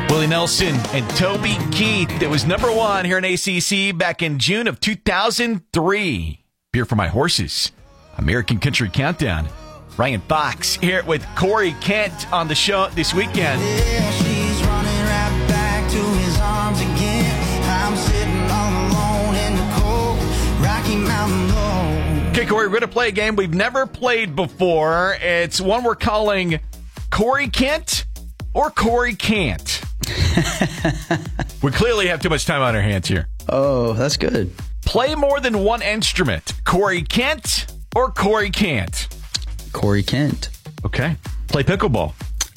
Willie Nelson and Toby Keith. It was number one here in ACC back in June of 2003. Beer for My Horses. American Country Countdown. Ryan Fox here with Corey Kent on the show this weekend. Yeah, she's running right back to his arms again. I'm sitting all alone in the cold Rocky Mountain road. Okay, Corey, we're going to play a game we've never played before. It's one we're calling Corey Kent or Corey Can't. We clearly have too much time on our hands here. Oh, that's good. Play more than one instrument. Corey Kent or Corey Can't? Corey Kent. Okay. Play pickleball.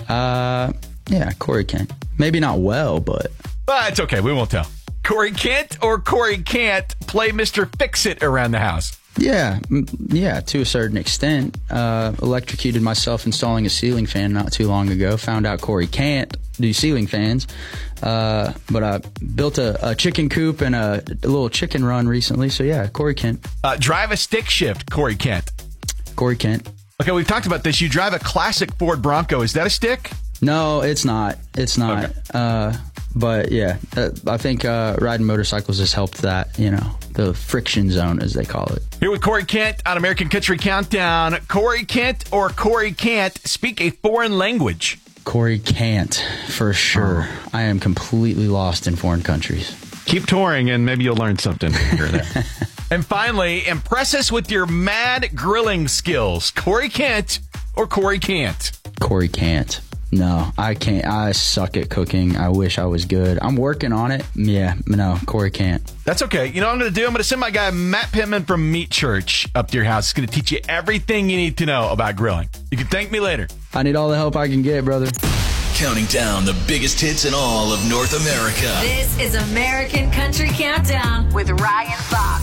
Yeah, Corey Kent. Maybe not well, but... It's okay. We won't tell. Corey Kent or Corey Can't play Mr. Fix-It around the house? Yeah, to a certain extent. Electrocuted myself installing a ceiling fan not too long ago. Found out Corey can't do ceiling fans. But I built a chicken coop and a little chicken run recently. So, yeah, Corey Kent. Drive a stick shift, Corey Kent. Corey Kent. Okay, we've talked about this. You drive a classic Ford Bronco. Is that a stick? No, it's not. It's not. Okay. But, yeah, I think riding motorcycles has helped that, the friction zone, as they call it. Here with Corey Kent on American Country Countdown. Corey Kent or Corey Can't speak a foreign language? Corey can't, for sure. I am completely lost in foreign countries. Keep touring, and maybe you'll learn something here or there. And finally, impress us with your mad grilling skills. Corey Kent or Corey Can't? Corey can't. No, I can't. I suck at cooking. I wish I was good. I'm working on it. Yeah, no, Corey can't. That's okay. You know what I'm going to do? I'm going to send my guy Matt Pittman from Meat Church up to your house. He's going to teach you everything you need to know about grilling. You can thank me later. I need all the help I can get, brother. Counting down the biggest hits in all of North America. This is American Country Countdown with Ryan Fox.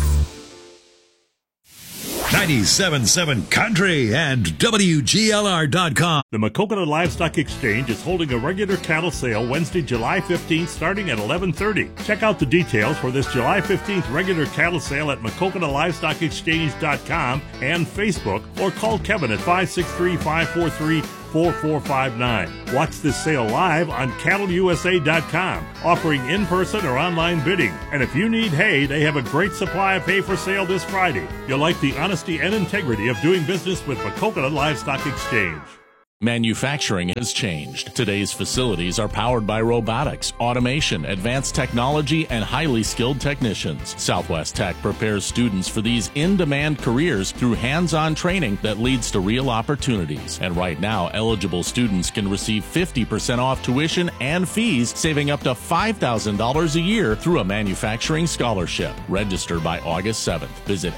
97.7 Country and WGLR.com. The Maquoketa Livestock Exchange is holding a regular cattle sale Wednesday, July 15th, starting at 11:30. Check out the details for this July 15th regular cattle sale at MaquoketaLivestockExchange.com and Facebook, or call Kevin at 563-543-4459. Watch this sale live on CattleUSA.com, offering in-person or online bidding. And if you need hay, they have a great supply of hay for sale this Friday. You'll like the honesty and integrity of doing business with Maquoketa Livestock Exchange. Manufacturing has changed. Today's facilities are powered by robotics, automation, advanced technology, and highly skilled technicians. Southwest Tech prepares students for these in-demand careers through hands-on training that leads to real opportunities. And right now, eligible students can receive 50% off tuition and fees, saving up to $5,000 a year through a manufacturing scholarship. Register by August 7th. Visit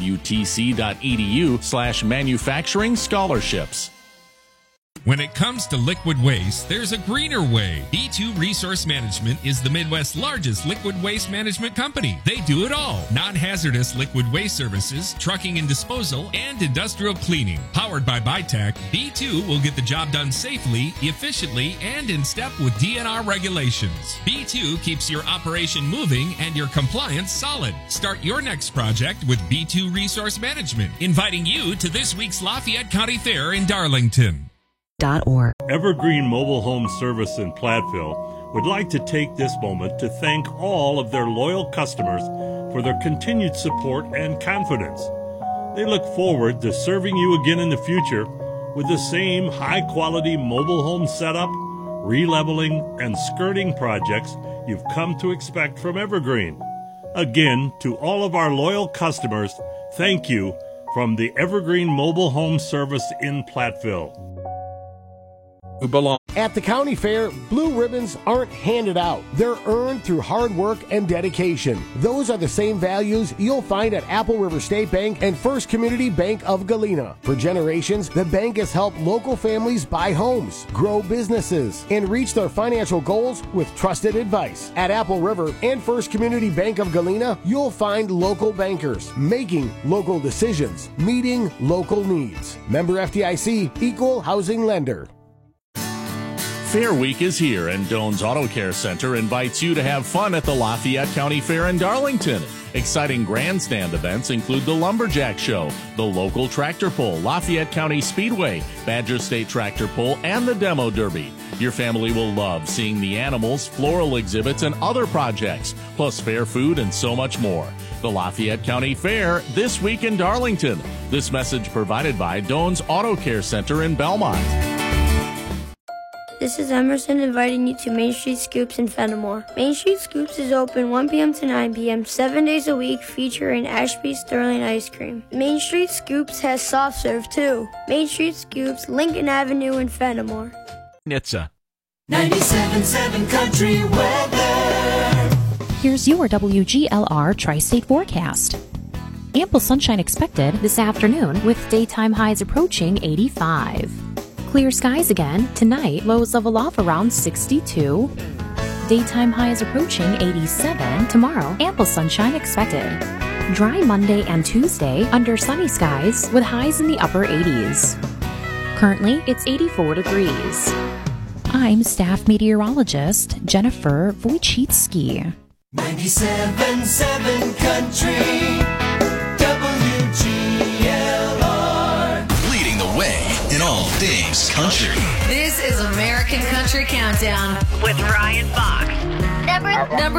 swtc.edu/manufacturing scholarships. When it comes to liquid waste, there's a greener way. B2 Resource Management is the Midwest's largest liquid waste management company. They do it all. Non-hazardous liquid waste services, trucking and disposal, and industrial cleaning. Powered by BITAC, B2 will get the job done safely, efficiently, and in step with DNR regulations. B2 keeps your operation moving and your compliance solid. Start your next project with B2 Resource Management, inviting you to this week's Lafayette County Fair in Darlington. Evergreen Mobile Home Service in Platteville would like to take this moment to thank all of their loyal customers for their continued support and confidence. They look forward to serving you again in the future with the same high-quality mobile home setup, releveling, and skirting projects you've come to expect from Evergreen. Again, to all of our loyal customers, thank you from the Evergreen Mobile Home Service in Platteville. At the county fair, blue ribbons aren't handed out. They're earned through hard work and dedication. Those are the same values you'll find at Apple River State Bank and First Community Bank of Galena. For generations, the bank has helped local families buy homes, grow businesses, and reach their financial goals with trusted advice. At Apple River and First Community Bank of Galena, you'll find local bankers making local decisions, meeting local needs. Member FDIC, Equal Housing Lender. Fair Week is here, and Doan's Auto Care Center invites you to have fun at the Lafayette County Fair in Darlington. Exciting grandstand events include the Lumberjack Show, the local tractor pull, Lafayette County Speedway, Badger State Tractor Pull, and the Demo Derby. Your family will love seeing the animals, floral exhibits, and other projects, plus fair food and so much more. The Lafayette County Fair this week in Darlington. This message provided by Doan's Auto Care Center in Belmont. This is Emerson inviting you to Main Street Scoops in Fenimore. Main Street Scoops is open 1 p.m. to 9 p.m. 7 days a week, featuring Ashby Sterling ice cream. Main Street Scoops has soft serve too. Main Street Scoops, Lincoln Avenue in Fenimore. Nitsa. 97.7 Country Weather. Here's your WGLR Tri-State forecast. Ample sunshine expected this afternoon with daytime highs approaching 85. Clear skies again tonight, lows level off around 62. Daytime highs approaching 87. Tomorrow, ample sunshine expected. Dry Monday and Tuesday under sunny skies with highs in the upper 80s. Currently, it's 84 degrees. I'm staff meteorologist Jennifer Wojcicki. 97.7 Country WGLR. Leading the way in all things country. This is American Country Countdown with Ryan Fox. Number